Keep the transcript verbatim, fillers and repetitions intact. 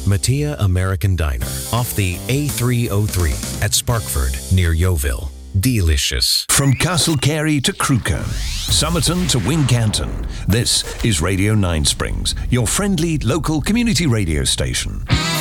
Matia American Diner off the A three oh three at Sparkford near Yeovil. Delicious. From Castle Carey to Cruco, Somerton to Wincanton, this is Radio Nine Springs, your friendly local community radio station.